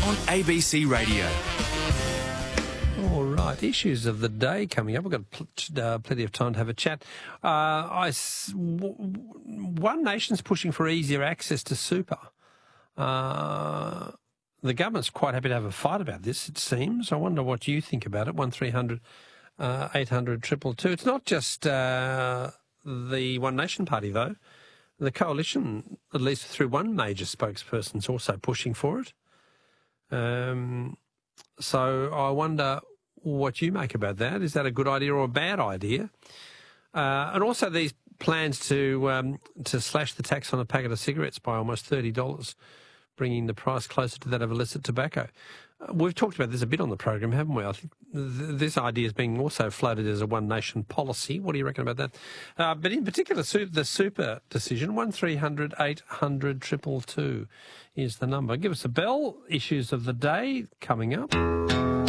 on ABC Radio. All right, issues of the day coming up. We've got plenty of time to have a chat. One Nation's pushing for easier access to super. The government's quite happy to have a fight about this, it seems. I wonder what you think about it. 1300 800 222. It's not just the One Nation Party, though. The Coalition, at least through one major spokesperson, is also pushing for it. So I wonder what you make about that. Is that a good idea or a bad idea? And also these plans to slash the tax on a packet of cigarettes by almost $30, bringing the price closer to that of illicit tobacco. We've talked about this a bit on the program, haven't we? I think this idea is being also floated as a One Nation policy. What do you reckon about that? But in particular, the super decision, 1300 800 222 is the number. Give us a bell. Issues of the day coming up.